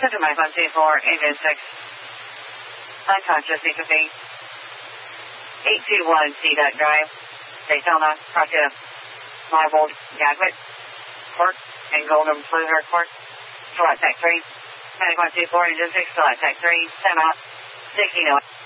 Center Mike 124, Engine 6. Unconscious ECP. 821 C. Drive. Daytona, Crockett, Marble, Gatwick, Port, and Golden Blue Airport. Select Tech 3. Mike 124, Engine 6, Select Tech 3. Time out. 60 knots.